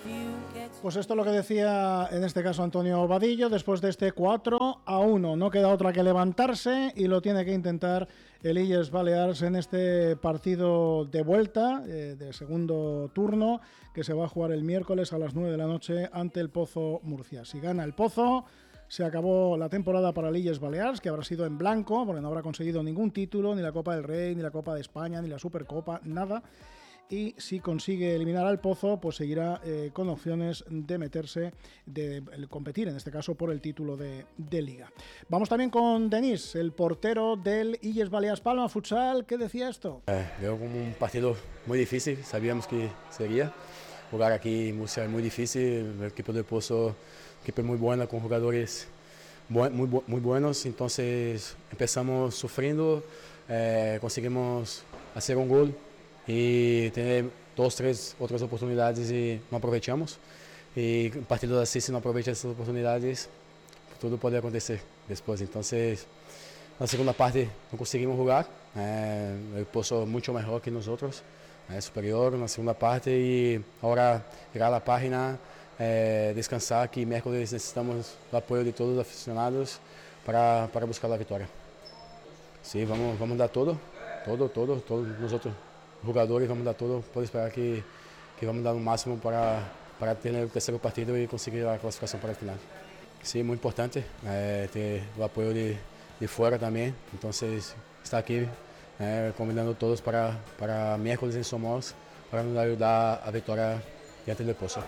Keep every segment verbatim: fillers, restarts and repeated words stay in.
Pues esto es lo que decía en este caso Antonio Vadillo después de este cuatro a uno. No queda otra que levantarse y lo tiene que intentar el Illes Balears en este partido de vuelta, eh, de segundo turno, que se va a jugar el miércoles a las nueve de la noche ante el Pozo Murcia. Si gana el Pozo, se acabó la temporada para el Illes Balears, que habrá sido en blanco, porque no habrá conseguido ningún título, ni la Copa del Rey, ni la Copa de España, ni la Supercopa, nada. Y si consigue eliminar al Pozo, pues seguirá eh, con opciones de meterse, de, de competir, en este caso, por el título de, de Liga. Vamos también con Denis, el portero del Illes Balears Palma Futsal. ¿Qué decía esto? Eh, veo como un partido muy difícil, sabíamos que sería. Jugar aquí en Murcia es muy difícil, el equipo del Pozo, equipo muy buena, con jugadores muy, muy, muy buenos, entonces empezamos sufriendo, eh, conseguimos hacer un gol y tener dos, tres otras oportunidades y no aprovechamos. Y en partidos así, si no aprovechas esas oportunidades, todo puede acontecer después. Entonces, na segunda parte no conseguimos jugar, eh, el Pozo mucho mejor que nosotros, eh, superior na segunda parte y ahora llegar a la página, eh, descansar, que miércoles necesitamos el apoyo de todos los aficionados para, para buscar la victoria. Sí, vamos, vamos a dar todo, todo, todo, todos nosotros. Jugadores, vamos dar todo, puedo esperar que, que vamos dar o máximo para, para ter o terceiro partido e conseguir a classificação para a final. Sim, muito importante é, ter o apoio de, de fora também, então estar aqui é, convidando todos para, para miércoles em Somos para nos ajudar a vitória diante do Pozo.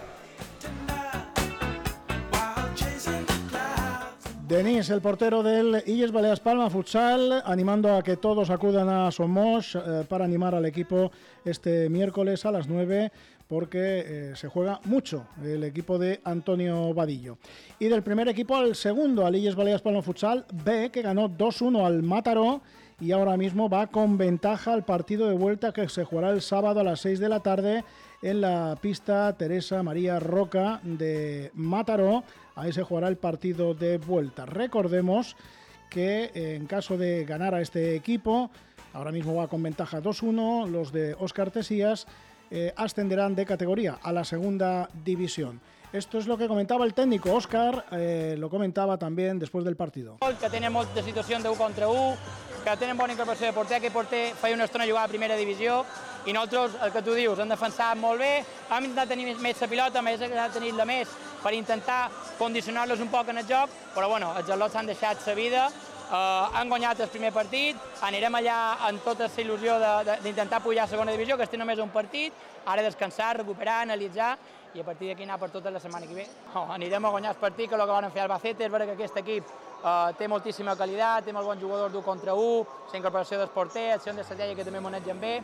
Denis, el portero del Illes Balears Palma Futsal, animando a que todos acudan a Somos eh, para animar al equipo este miércoles a las nueve, porque eh, se juega mucho el equipo de Antonio Vadillo. Y del primer equipo al segundo, al Illes Balears Palma Futsal B, que ganó dos uno al Mataró y ahora mismo va con ventaja al partido de vuelta que se jugará el sábado a las seis de la tarde en la pista Teresa María Roca de Mataró. Ahí se jugará el partido de vuelta. Recordemos que en caso de ganar a este equipo, ahora mismo va con ventaja dos uno, los de Óscar Tesías eh, ascenderán de categoría a la segunda división. Esto es lo que comentaba el técnico. Óscar eh, lo comentaba también después del partido. Que tenim molta situació de u contra u, que tenen bona incorporació de porter, que porter feia una estona jugar a primera divisió, i nosaltres, el que tu dius, hem defensat molt bé, hem intentat tenir més la pilota, més intentat tenir-la més per intentar condicionar-los un poc en el joc, però bueno, els atlots s'han deixat la vida, eh, han guanyat el primer partit, anirem allà amb tota la il·lusió d'intentar pujar a segona divisió, que este només és un partit, ara descansar, recuperar, analitzar, i a partir d'aquí anar per tota la setmana que ve. No, anirem a guanyar el partit, que és el que van fer al Albacete, és vera que aquest equip uh, té moltíssima qualitat, té molt bons jugadors d'un contra un, la incorporació dels porters, acció de estratègia que també manegen bé,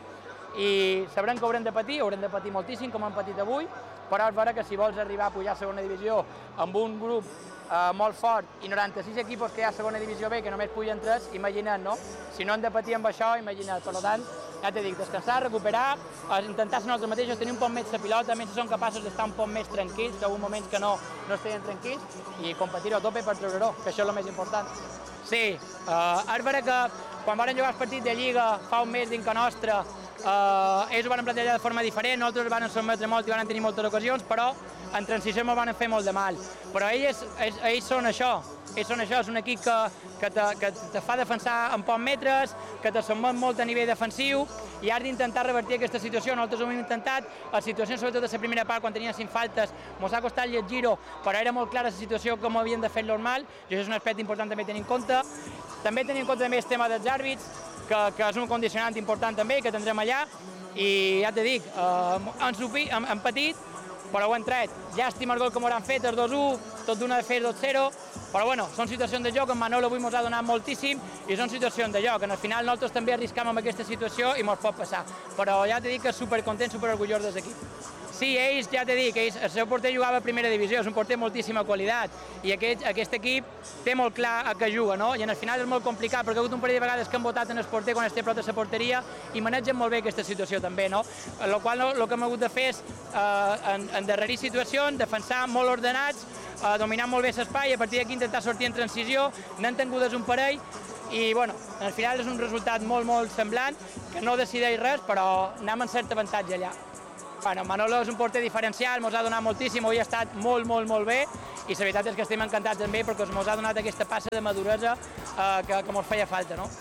i sabrem que haurem de patir, haurem de patir moltíssim, com hem patit avui, però és vera que si vols arribar a pujar a segona divisió amb un grup uh, molt fort i noranta-sis equipos que hi ha a segona divisió B, que només pugen tres, imagina't, no? Si no hem de patir amb això, imagina't. Per tant, ja t'he dit, descansar, recuperar, intentar ser nosaltres mateixos, tenir un poc més la pilota, més si som capaços d'estar un poc més tranquils, que en alguns moments que no, no estiguem tranquils, i competir a tope per treure-ho, que això és el més important. Sí, eh, és vera que quan van jugar el partit de Lliga fa un mes d'Inca Nostra, eh, ells ho van plantejar de forma diferent, nosaltres van sotmetre molt i van tenir moltes ocasions, però en transició ens van fer molt de mal. Però ells, ells, ells són això, ells són això, és un equip que, que, te, que te fa defensar en pocs metres, que te sotmet molt a nivell defensiu, i has d'intentar revertir aquesta situació. Nosaltres ho hem intentat, les situacions sobretot de la primera part, quan tenien cinc faltes, ens ha costat llegir-ho, però era molt clara la situació com havien de fer normal, i això és un aspecte important també tenir en compte. També tenir en compte també el tema dels àrbits, que, que és un condicionant important també, que tindrem allà, i ja t'he dit, eh, hem, hem, hem patit, però ho hem tret. Llàstima el gol que m'hauran fet, el dos u, tot d'una de fer dos zero, però bueno, són situacions de joc, en Manolo avui ens ha donat moltíssim i són situacions de joc, en el final nosaltres també arriscam amb aquesta situació i ens pot passar, però ja t'he dit que és supercontent, superorgullós de l'equip. Sí, ells, ja t'he dit, que ells, el seu porter jugava a primera divisió, és un porter de moltíssima qualitat i aquest, aquest equip té molt clar a què juga, no? I en el final és molt complicat perquè ha hagut un parell de vegades que han votat en el porter quan es té prop de la porteria i manegen molt bé aquesta situació també, no? El qual el que hem hagut de fer és eh, en, endarrerir situacions, defensar molt ordenats, eh, dominar molt bé l'espai i a partir d'aquí intentar sortir en transició, n'han tingudes un parell i bueno, al final és un resultat molt molt semblant, que no decideix res, però anem en cert avantatge allà. Bueno, Manolo és un porter diferencial, ens ha donat moltíssim, avui ha estat molt, molt, molt bé i la veritat és que estem encantats amb ell perquè ens ha donat aquesta passa de maduresa eh, que, que ens feia falta, no?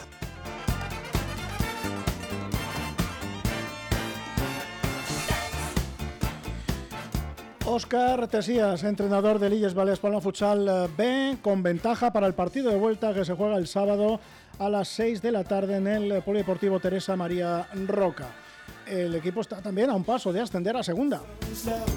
Óscar Tesías, entrenador del Illes Balears Palma Futsal B, con ventaja para el partido de vuelta que se juega el sábado a las seis de la tarde en el Polideportivo Teresa María Roca. El equipo está también a un paso de ascender a segunda.